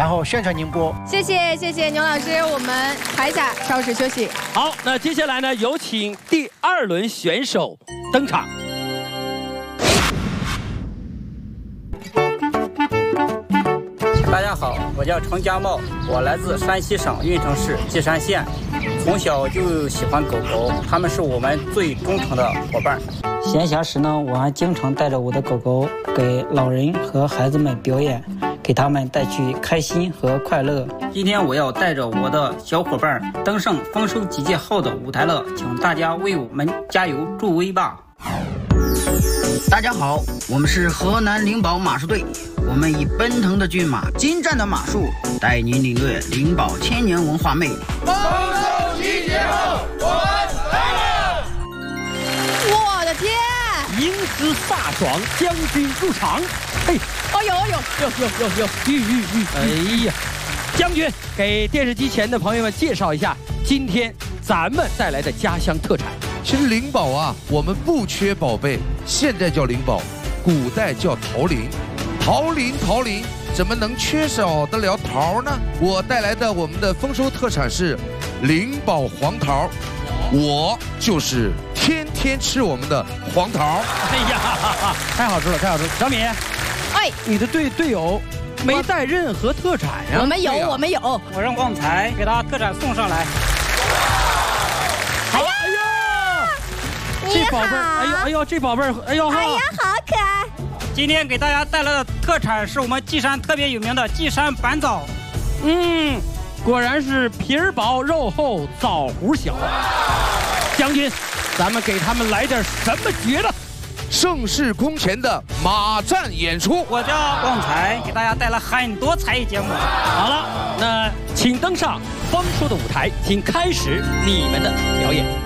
然后宣传宁波。 谢谢牛老师，我们台下稍事休息。 好，那接下来呢，有请第2轮选手登场。 大家好，我叫程家茂，我来自山西省运城市稷山县，从小就喜欢狗狗，它们是我们最忠诚的伙伴。 闲暇时呢，我还经常带着我的狗狗给老人和孩子们表演，给他们带去开心和快乐。今天我要带着我的小伙伴登上丰收集结号的舞台了，请大家为我们加油助威吧！ 大家好，我们是河南灵宝马术队，我们以奔腾的骏马、精湛的马术，带您领略灵宝千年文化魅力。 丰收集结后，我们来了！ 我的天！ 英姿飒爽，将军入场。嘿， 哦呦！ 哎呀，将军给电视机前的朋友们介绍一下今天咱们带来的家乡特产。 其实灵宝啊，我们不缺宝贝，现在叫灵宝，古代叫桃林。桃林怎么能缺少得了桃呢？我带来的我们的丰收特产是灵宝黄桃，我就是天天吃我们的黄桃。 哎呀，太好吃了！小米， 哎， 你的队友没带任何特产呀？ 我们有。 我让旺财给他特产送上来。 好，这宝贝儿，哎呦，这宝贝儿，哎呦， 好可爱！ 今天给大家带来的特产是我们稷山特别有名的稷山板枣。 果然是皮儿薄肉厚，枣核小。将军，咱们给他们来点什么绝的？ 盛世空前的马战演出。 我叫旺财，给大家带来很多才艺节目。 好了，那请登上丰收的舞台，请开始你们的表演。